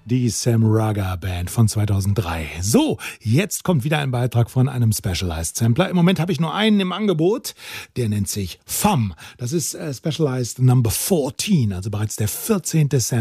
Die Sam Raga Band von 2003. So, jetzt kommt wieder ein Beitrag von einem Specialized Sampler. Im Moment habe ich nur einen im Angebot. Der nennt sich Femme. Das ist Specialized Number 14, also bereits der 14. Sampler